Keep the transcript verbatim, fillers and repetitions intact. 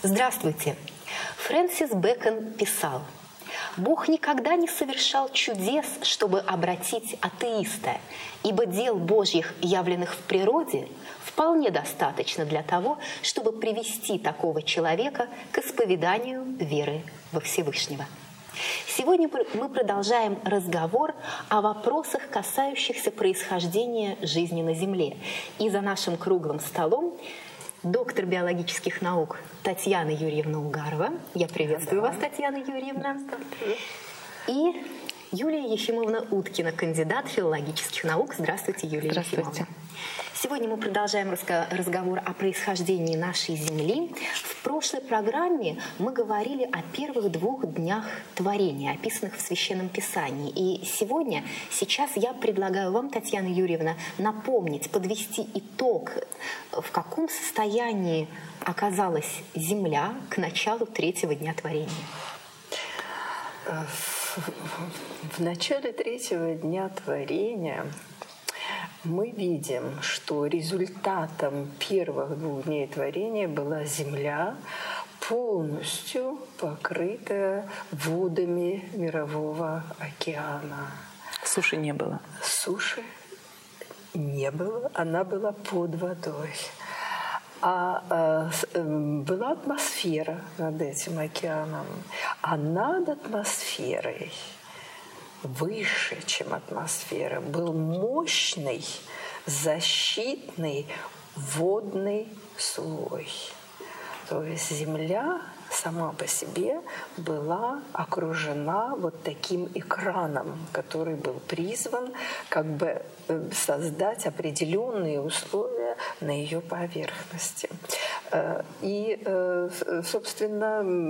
Здравствуйте! Фрэнсис Бэкон писал: «Бог никогда не совершал чудес, чтобы обратить атеиста, ибо дел Божьих, явленных в природе, вполне достаточно для того, чтобы привести такого человека к исповеданию веры во Всевышнего». Сегодня мы продолжаем разговор о вопросах, касающихся происхождения жизни на Земле. И за нашим круглым столом доктор биологических наук Татьяна Юрьевна Угарова. Я приветствую да. вас, Татьяна Юрьевна. И Юлия Ефимовна Уткина, кандидат филологических наук. Здравствуйте, Юлия Здравствуйте. Ефимовна. Сегодня мы продолжаем разговор о происхождении нашей Земли. В прошлой программе мы говорили о первых двух днях творения, описанных в Священном Писании. И сегодня, сейчас я предлагаю вам, Татьяна Юрьевна, напомнить, подвести итог, в каком состоянии оказалась Земля к началу третьего дня творения. В начале третьего дня творения мы видим, что результатом первых двух дней творения была Земля, полностью покрытая водами Мирового океана. Суши не было. Суши не было, она была под водой. А э, была атмосфера над этим океаном, а над атмосферой, выше, чем атмосфера, был мощный защитный водный слой. То есть Земля сама по себе была окружена вот таким экраном, который был призван как бы создать определенные условия на ее поверхности. И, собственно,